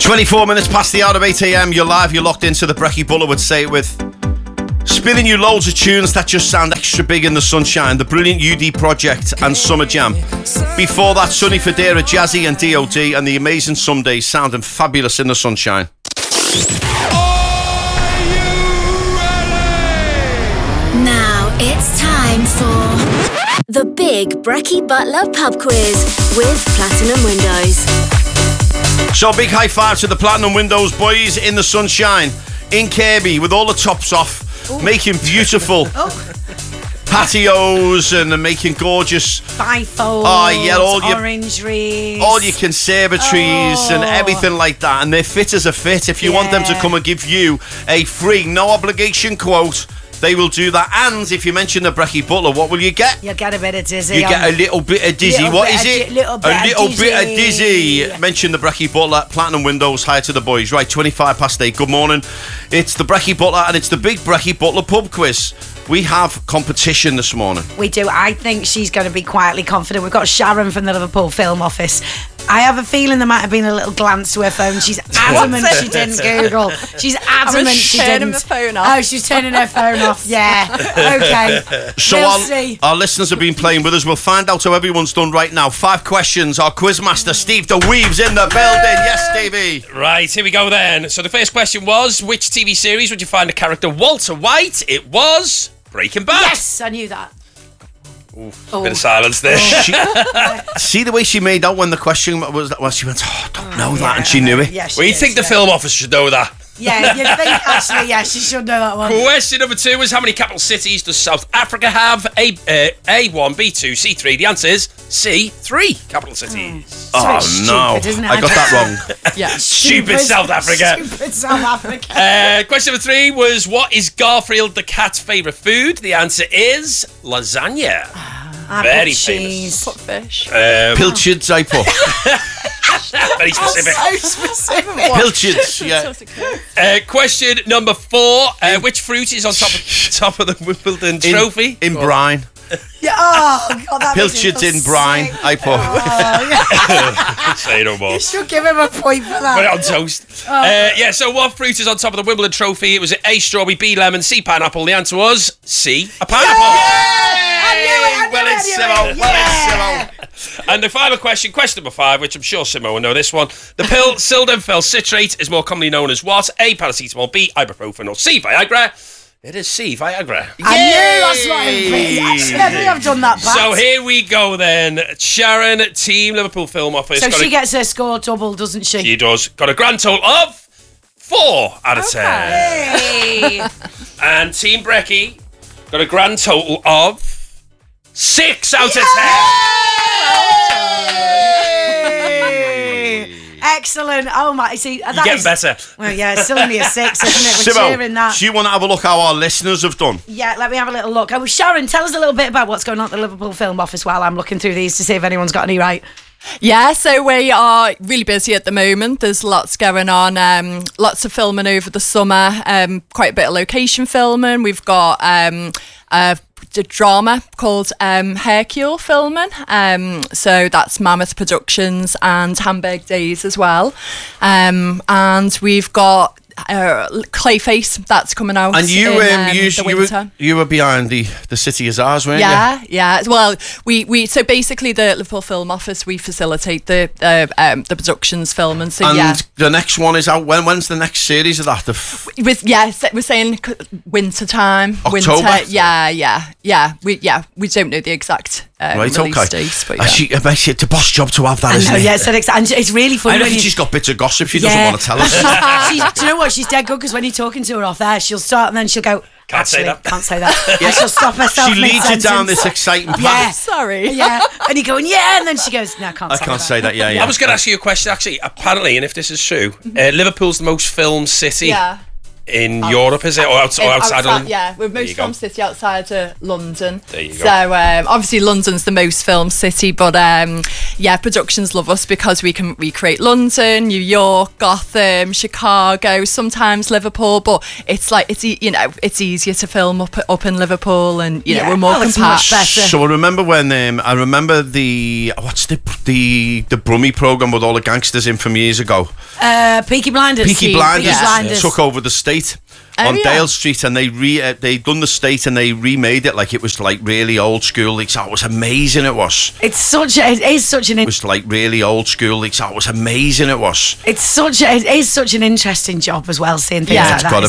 24 minutes past the hour of 8 a.m. You're live, you're locked into the Brekkie Butler would say it with. Spinning you loads of tunes that just sound extra big in the sunshine. The brilliant UD Project and Summer Jam. Before that, Sonny Fodera, Jazzy and DOD and the amazing Some Days sounding fabulous in the sunshine. Are you ready? Now it's time for the Big Brekkie Butler Pub Quiz with Platinum Windows. So big high five to the Platinum Windows boys in the sunshine, in Kirby with all the tops off. Ooh. Making beautiful patios and making gorgeous bifolds, all your orangeries, all your conservatories and everything like that. And they're fit as a fit. If you want them to come and give you a free, no obligation quote, they will do that. And if you mention the Brekkie Butler, what will you get? You'll get a bit of dizzy. You get a little bit of dizzy. What is it? A little bit of dizzy. Mention the Brekkie Butler, Platinum Windows, hi to the boys. Right, 25 past 8. Good morning. It's the Brekkie Butler and it's the Big Brekkie Butler Pub Quiz. We have competition this morning. We do. I think she's going to be quietly confident. We've got Sharon from the Liverpool Film Office. I have a feeling there might have been a little glance to her phone. She's adamant she didn't Google. She's adamant she didn't. The phone off. Oh, she's turning her phone off. Yeah. Okay. So our listeners have been playing with us. We'll find out how everyone's done right now. 5 questions. Our quizmaster, Steve DeWeave's in the building. Yes, Stevie. Right, here we go then. So the first question was, which TV series would you find the character Walter White? It was Breaking Bad. Yes, I knew that. Bit of silence there. See the way she made out when the question was that? Well, she went, I don't know that, and she knew it. Yeah, you think the film office should know that? Yeah, you think actually, she should know that one. Question number 2 was, how many capital cities does South Africa have? A1, B2, C3. The answer is C, 3 capital cities. Oh, no. Stupid, isn't it? I got that wrong. Yeah. Stupid South Africa. Stupid South Africa. Question number 3 was, what is Garfield the cat's favourite food? The answer is lasagna. Very famous. Put fish. Pilchards, I put. Very specific. So specific. Pilchards, yeah. Question number 4. Which fruit is on top of the Wimbledon trophy? In brine. Yeah. Oh, God, that Pilchards in brine, I put. Say no more. You should give him a point for that. Put it on toast. So what fruit is on top of the Wimbledon trophy? It was A, strawberry, B, lemon, C, pineapple. The answer was C, a pineapple. I knew it. And the final question number 5, which I'm sure Simo will know this one. The pill sildenafil citrate is more commonly known as what? A, paracetamol, B, ibuprofen, or C, Viagra? It is C, Viagra. I knew that's what it would. Actually, I think I've done that back. So here we go then. Sharon, Team Liverpool Film Office. So she gets her score double, doesn't she? She does. Got a grand total of 4 out of 10. Hey. And Team Brekkie got a grand total of 6 out of 10. Excellent. Oh my, see, You're getting better. Well, yeah, it's still only a 6, isn't it? We're cheering that. Do you want to have a look how our listeners have done? Yeah, let me have a little look. Oh, Sharon, tell us a little bit about what's going on at the Liverpool Film Office while I'm looking through these to see if anyone's got any right. Yeah, so we are really busy at the moment. There's lots going on, lots of filming over the summer, quite a bit of location filming. We've got a drama called Hercule filming, so that's Mammoth Productions and Hamburg Days as well, and we've got Clayface that's coming out. And you, the winter. you were behind the City is Ours, weren't you? Yeah. Well, we so basically the Liverpool Film Office, we facilitate the productions filming. So and the next one is out. When's the next series of that? We're saying winter time. October. Winter. Yeah. We don't know the exact release dates, but yeah. It's a boss job to have that, isn't it? Yeah, and it's really funny. I reckon she's got bits of gossip she doesn't want to tell us. Do you know what? She's dead good because when you're talking to her off there, she'll start and then she'll go, Can't say that. And she'll stop herself. She leads you down this exciting path. Yeah. Sorry. Yeah. And you're going, yeah. And then she goes, no, I can't say that. Yeah. I was going to ask you a question, actually. Apparently, and if this is true, Liverpool's the most filmed city. Yeah. in Europe, is it? Or outside of London? Yeah, we're There you most go. film city outside of London. There you go. So obviously London's the most film city, but yeah, productions love us because we can recreate London, New York, Gotham, Chicago, sometimes Liverpool, but it's like it's easier to film up in Liverpool, and you know we're more it's much compact. better. So I remember when I remember the Brummie program with all the gangsters in from years ago. Peaky Blinders. Peaky Blinders Yeah. took over the state on yeah. Dale Street, and they done the state and they remade it like it was like really old school. It was amazing. It was. It is such an It was like really old school. It was amazing. It was. it is such an interesting job as well, seeing things Yeah. like It's that. gotta